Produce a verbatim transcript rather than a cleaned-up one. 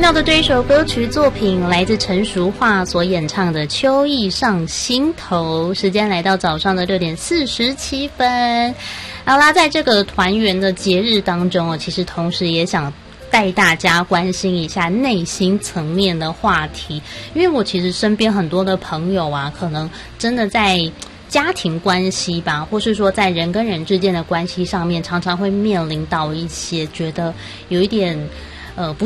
听到的这一首歌曲作品来自陈淑桦所演唱的《秋意上心头》，时间来到早上的六点四十七分。好啦，在这个团圆的节日当中哦，其实同时也想带大家关心一下内心层面的话题，因为我其实身边很多的朋友啊，可能真的在家庭关系吧，或是说在人跟人之间的关系上面，常常会面临到一些觉得有一点呃不